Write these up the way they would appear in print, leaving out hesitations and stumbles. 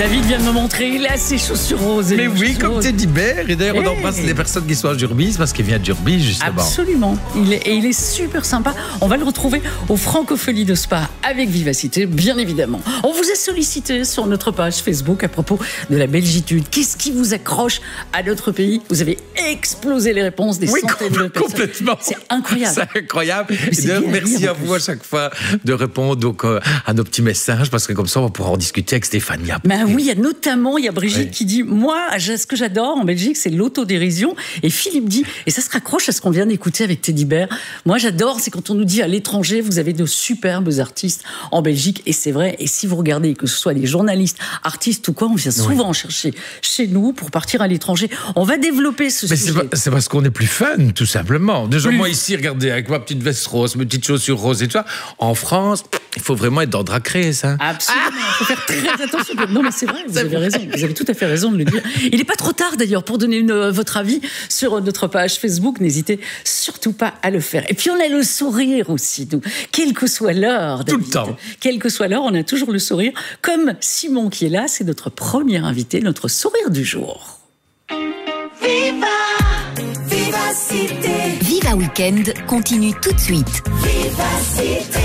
David vient de me montrer, il a ses chaussures roses. Mais oui, comme Teddy Bear. Et d'ailleurs, on embrasse les personnes qui sont à Jurbis parce qu'il vient de Jurbis, justement. Absolument. Il est super sympa. On va le retrouver au Francophonie de Spa avec Vivacité, bien évidemment. On vous a sollicité sur notre page Facebook à propos de la Belgitude. Qu'est-ce qui vous accroche à notre pays? Vous avez explosé les réponses des centaines de personnes. Complètement. C'est incroyable. C'est incroyable. Et d'ailleurs, merci à vous à chaque fois de répondre donc, à nos petits messages parce que comme ça, on va pouvoir en discuter avec Stéphanie. Ben oui, il y a Brigitte qui dit, moi, ce que j'adore en Belgique, c'est l'autodérision. Et Philippe dit, et ça se raccroche à ce qu'on vient d'écouter avec Teddy Bear, moi j'adore, c'est quand on nous dit à l'étranger, vous avez de superbes artistes en Belgique. Et c'est vrai, et si vous regardez, que ce soit des journalistes, artistes ou quoi, on vient souvent chercher chez nous pour partir à l'étranger. On va développer ce sujet. C'est parce qu'on est plus fun, tout simplement. Déjà, moi ici, regardez, avec ma petite veste rose, mes petites chaussures roses et tout ça, en France, il faut vraiment être dans Drag Race. Hein. Absolument, il faut faire très attention. Non mais c'est vrai, vous avez raison, vous avez tout à fait raison de le dire. Il n'est pas trop tard d'ailleurs pour donner votre avis sur notre page Facebook, n'hésitez surtout pas à le faire. Et puis on a le sourire aussi, nous. Quelle que soit l'heure, David, tout le temps. Quelle que soit l'heure, on a toujours le sourire. Comme Simon qui est là, c'est notre premier invité, notre sourire du jour. Viva Vivacité. Viva Weekend continue tout de suite. Vivacité.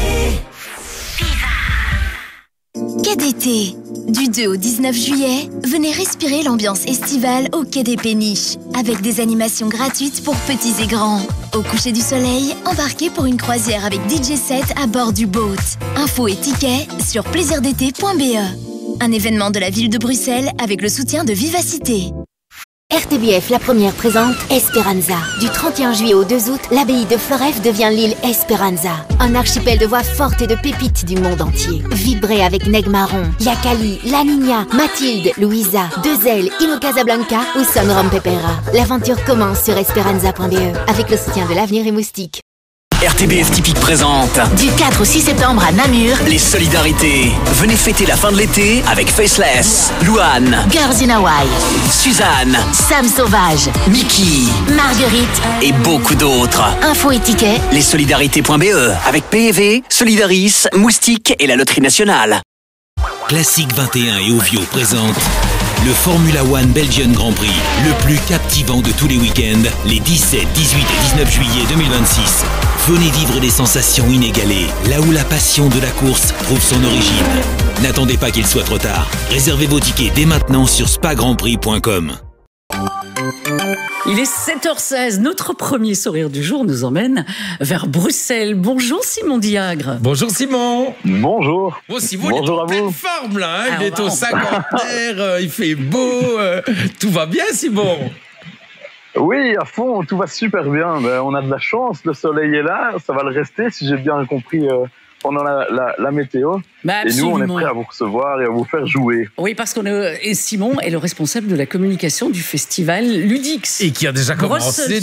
Quai d'été. Du 2 au 19 juillet, venez respirer l'ambiance estivale au Quai des Péniches, avec des animations gratuites pour petits et grands. Au coucher du soleil, embarquez pour une croisière avec DJ set à bord du boat. Infos et tickets sur plaisirdété.be. Un événement de la ville de Bruxelles avec le soutien de Vivacité. RTBF La Première présente Esperanza. Du 31 juillet au 2 août, l'abbaye de Floreffe devient l'île Esperanza. Un archipel de voix fortes et de pépites du monde entier. Vibrez avec Neg Marron, Yakali, La Niña, Mathilde, Louisa, Dezel, Ino Casablanca ou Son Rom Pepera. L'aventure commence sur esperanza.be avec le soutien de l'Avenir et Moustique. RTBF Typique présente Du 4 au 6 septembre à Namur, les solidarités. Venez fêter la fin de l'été avec Faceless, Louane, Girls in Hawaii, Suzanne, Sam Sauvage, Mickey Marguerite et beaucoup d'autres. Infos et tickets. Lessolidarités.be avec PEV, Solidaris, Moustique et la Loterie Nationale. Classique 21 et Ovio présente le Formula One Belgian Grand Prix, le plus captivant de tous les week-ends, les 17, 18 et 19 juillet 2026. Venez vivre des sensations inégalées, là où la passion de la course trouve son origine. N'attendez pas qu'il soit trop tard. Réservez vos tickets dès maintenant sur spagrandprix.com. Il est 7h16, notre premier sourire du jour nous emmène vers Bruxelles. Bonjour Simon Diagre. Bonjour Simon. Bonjour. Bon, Simon, Bonjour il est à en vous. pleine forme là, hein. Il est au cinquantenaire, il fait beau, tout va bien Simon. Oui, à fond, tout va super bien. Ben, on a de la chance, le soleil est là, ça va le rester si j'ai bien compris pendant la météo. Bah, et nous, on est absolument. prêts à vous recevoir et à vous faire jouer. Oui, parce et Simon est le responsable de la communication du festival Ludix. Et qui a déjà commencé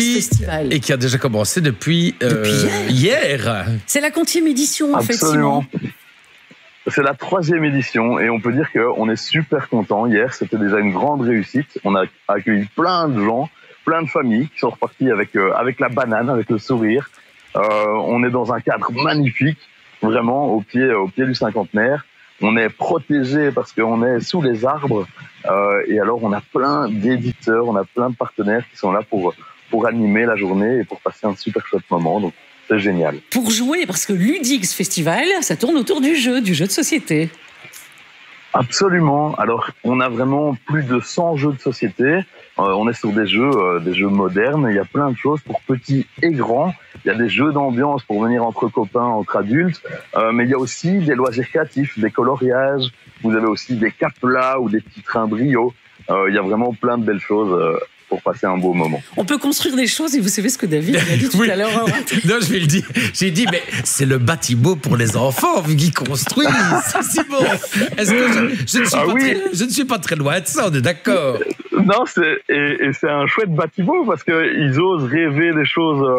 depuis hier. C'est la 40e édition en fait, Absolument. Simon. C'est la 3e édition et on peut dire qu'on est super contents. Hier, c'était déjà une grande réussite. On a accueilli plein de gens, plein de familles qui sont reparties avec la banane, avec le sourire. On est dans un cadre magnifique, vraiment au pied du cinquantenaire. On est protégé parce qu'on est sous les arbres. Et alors, on a plein d'éditeurs, on a plein de partenaires qui sont là pour animer la journée et pour passer un super chouette moment. Donc, c'est génial. Pour jouer, parce que Ludix Festival, ça tourne autour du jeu de société. Absolument. Alors, on a vraiment plus de 100 jeux de société. On est sur des jeux modernes. Il y a plein de choses pour petits et grands. Il y a des jeux d'ambiance pour venir entre copains, entre adultes. Mais il y a aussi des loisirs créatifs, des coloriages. Vous avez aussi des caplas ou des petits trains brio. Il y a vraiment plein de belles choses pour passer un beau moment. On peut construire des choses et vous savez ce que David a dit tout à l'heure. Non, je vais le dire. J'ai dit, mais c'est le bâtiment pour les enfants, vu qu'ils construisent. C'est bon. Est-ce que je ne suis pas très loin de ça, on est d'accord? Non, c'est un chouette bâtiment parce qu'ils osent rêver des choses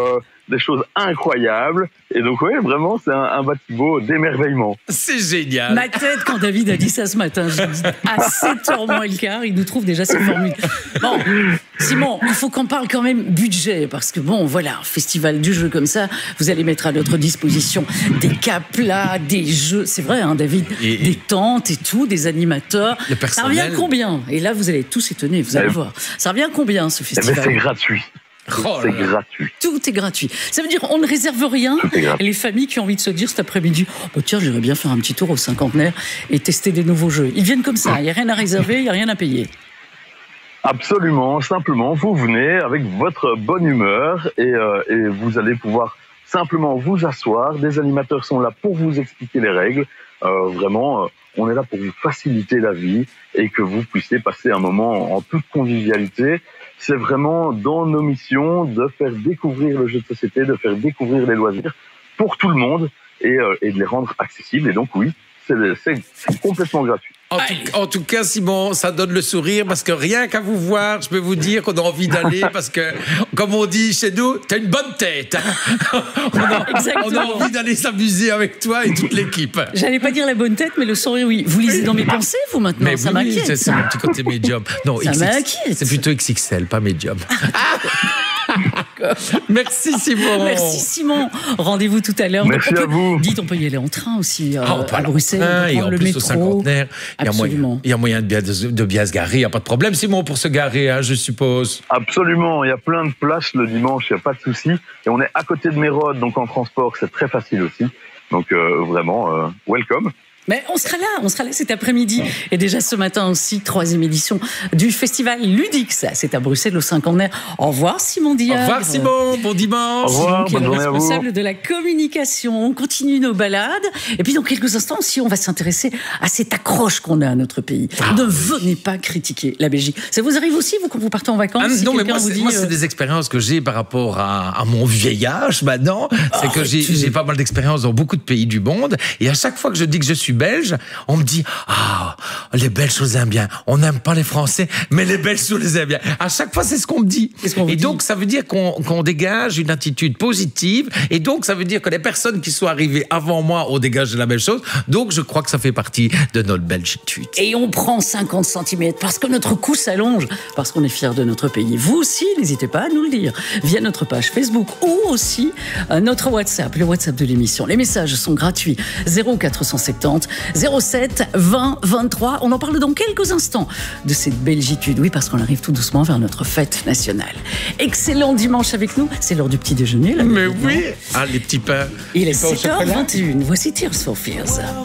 des choses incroyables. Et donc, oui, vraiment, c'est un bâtiment d'émerveillement. C'est génial. Ma tête, quand David a dit ça ce matin, j'ai dit à 7h moins le quart, il nous trouve déjà ses formules. Bon, Simon, il faut qu'on parle quand même budget, parce que bon, voilà, un festival du jeu comme ça, vous allez mettre à notre disposition des cas plats, des jeux, c'est vrai, hein, David, des tentes et tout, des animateurs. Le personnel. Ça revient combien? Et là, vous allez tous étonner, vous allez voir. Ça revient combien, ce festival? Mais c'est gratuit. C'est gratuit. Tout est gratuit. Ça veut dire on ne réserve rien. Les familles qui ont envie de se dire cet après-midi, oh, tiens, j'irais bien faire un petit tour au cinquantenaire et tester des nouveaux jeux. Ils viennent comme ça. Il n'y a rien à réserver, il n'y a rien à payer. Absolument. Simplement, vous venez avec votre bonne humeur et vous allez pouvoir simplement vous asseoir. Des animateurs sont là pour vous expliquer les règles. Vraiment, on est là pour vous faciliter la vie et que vous puissiez passer un moment en toute convivialité. C'est vraiment dans nos missions de faire découvrir le jeu de société, de faire découvrir les loisirs pour tout le monde et de les rendre accessibles. Et donc oui, c'est complètement gratuit. En tout cas, Simon, ça donne le sourire parce que rien qu'à vous voir, je peux vous dire qu'on a envie d'aller parce que, comme on dit chez nous, t'as une bonne tête. Hein. On a envie d'aller s'amuser avec toi et toute l'équipe. J'allais pas dire la bonne tête, mais le sourire, oui. Vous lisez dans mes pensées, vous, maintenant? Mais ça oui, m'inquiète. c'est mon petit côté médium. Non, ça m'inquiète. C'est plutôt XXL, pas médium. Merci Simon. Merci Simon. Rendez-vous tout à l'heure. Merci à vous. Dites, on peut y aller en train aussi à Bruxelles. Et en le plus métro. au cinquantenaire, il y a moyen de bien se garer. Il n'y a pas de problème Simon pour se garer, hein, je suppose. Absolument. Il y a plein de places le dimanche, il n'y a pas de souci. Et on est à côté de Mérode, donc en transport, c'est très facile aussi. Donc vraiment, welcome. Mais on sera là cet après-midi. Et déjà ce matin aussi, 3e édition du festival Ludix. C'est à Bruxelles au cinquantenaire. Au revoir Simon Diaz. Au revoir Simon, bon dimanche. Au revoir, Simon, qui est le à vous. responsable de la communication. On continue nos balades. Et puis dans quelques instants aussi, on va s'intéresser à cette accroche qu'on a à notre pays. Ne venez pas critiquer la Belgique. Ça vous arrive aussi, vous, quand vous partez en vacances? Si non, mais moi, moi, c'est des expériences que j'ai par rapport à mon vieil âge maintenant. C'est que j'ai pas mal d'expériences dans beaucoup de pays du monde. Et à chaque fois que je dis que je suis belge, on me dit les Belges, on les aime bien. On n'aime pas les Français, mais les Belges, on les aime bien. À chaque fois, c'est ce qu'on me dit. Et donc, ça veut dire qu'on dégage une attitude positive. Et donc, ça veut dire que les personnes qui sont arrivées avant moi, on dégage la même chose. Donc, je crois que ça fait partie de notre belgitude. Et on prend 50 cm parce que notre cou s'allonge, parce qu'on est fiers de notre pays. Vous aussi, n'hésitez pas à nous le dire via notre page Facebook ou aussi notre WhatsApp, le WhatsApp de l'émission. Les messages sont gratuits. 0470 07 20 23. On en parle dans quelques instants de cette belgitude. Oui, parce qu'on arrive tout doucement vers notre fête nationale. Excellent dimanche avec nous. C'est l'heure du petit déjeuner. Là, mais oui. Les petits pains. Il est 7h21. Voici Tears for Fears.